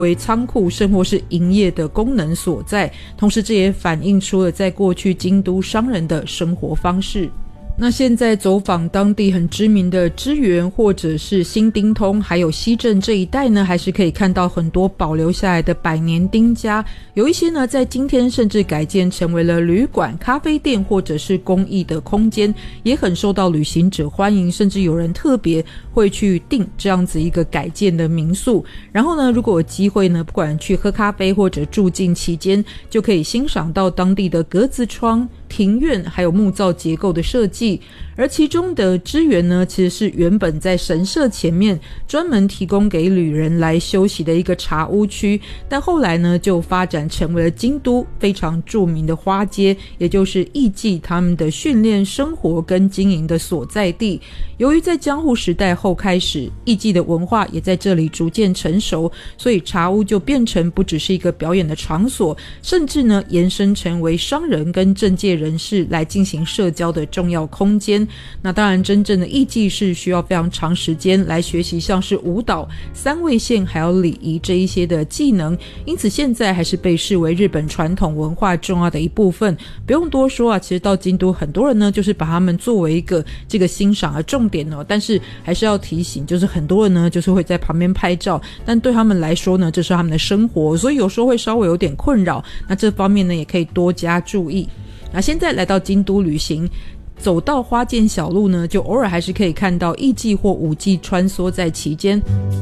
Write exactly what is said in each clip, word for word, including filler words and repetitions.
为仓库甚或是营业的功能所在，同时这也反映出了在过去京都商人的生活方式。那现在走访当地很知名的知源或者是新町通还有西镇这一带呢，还是可以看到很多保留下来的百年町家，有一些呢在今天甚至改建成为了旅馆、咖啡店或者是公益的空间，也很受到旅行者欢迎，甚至有人特别会去订这样子一个改建的民宿。然后呢，如果有机会呢，不管去喝咖啡或者住进期间，就可以欣赏到当地的格子窗、庭院还有木造结构的设计。而其中的知源呢，其实是原本在神社前面专门提供给旅人来休息的一个茶屋区，但后来呢就发展成为了京都非常著名的花街，也就是艺妓他们的训练、生活跟经营的所在地。由于在江户时代后开始，艺妓的文化也在这里逐渐成熟，所以茶屋就变成不只是一个表演的场所，甚至呢延伸成为商人跟政界人士来进行社交的重要空间。那当然真正的艺妓是需要非常长时间来学习像是舞蹈、三味线还有礼仪这一些的技能，因此现在还是被视为日本传统文化重要的一部分。不用多说啊，其实到京都很多人呢就是把他们作为一个这个欣赏的重点哦，但是还是要提醒，就是很多人呢就是会在旁边拍照，但对他们来说呢这是他们的生活，所以有时候会稍微有点困扰，那这方面呢也可以多加注意。那现在来到京都旅行，走到花见小路呢，就偶尔还是可以看到艺妓或舞妓穿梭在其间。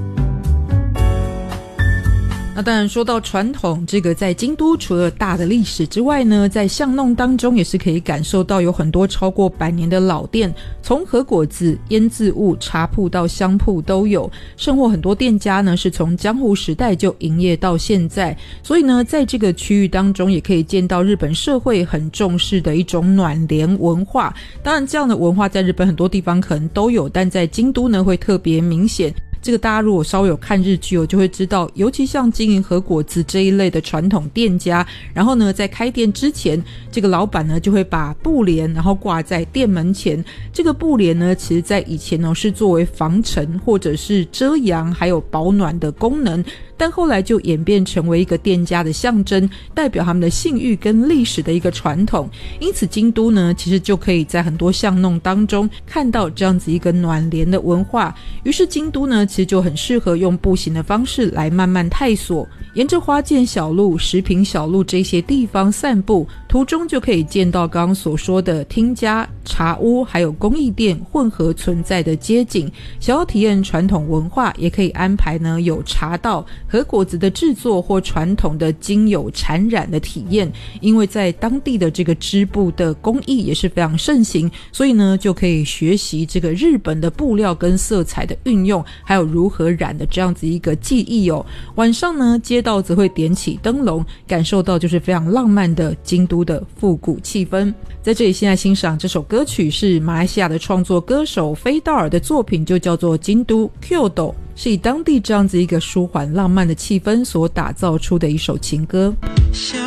那当然说到传统，这个在京都除了大的历史之外呢，在巷弄当中也是可以感受到有很多超过百年的老店，从和果子、腌渍物、茶铺到香铺都有，甚或很多店家呢是从江户时代就营业到现在。所以呢在这个区域当中也可以见到日本社会很重视的一种暖联文化。当然这样的文化在日本很多地方可能都有，但在京都呢会特别明显。这个大家如果稍微有看日剧，就会知道，尤其像经营和果子这一类的传统店家，然后呢在开店之前，这个老板呢就会把布帘然后挂在店门前。这个布帘呢其实在以前呢是作为防尘或者是遮阳还有保暖的功能，但后来就演变成为一个店家的象征，代表他们的信誉跟历史的一个传统。因此京都呢其实就可以在很多巷弄当中看到这样子一个暖联的文化。于是京都呢其实就很适合用步行的方式来慢慢探索，沿着花见小路、食品小路这些地方散步，途中就可以见到刚刚所说的町家、茶屋还有工艺店混合存在的街景。想要体验传统文化，也可以安排呢有茶道、和果子的制作或传统的精油缠染的体验。因为在当地的这个织布的工艺也是非常盛行，所以呢就可以学习这个日本的布料跟色彩的运用，还有如何染的这样子一个技艺哦。晚上呢街道则会点起灯笼，感受到就是非常浪漫的京都的复古气氛。在这里现在欣赏这首歌曲是马来西亚的创作歌手菲道尔的作品，就叫做京都 Kyoto， 是以当地这样子一个舒缓浪漫的气氛所打造出的一首情歌。 小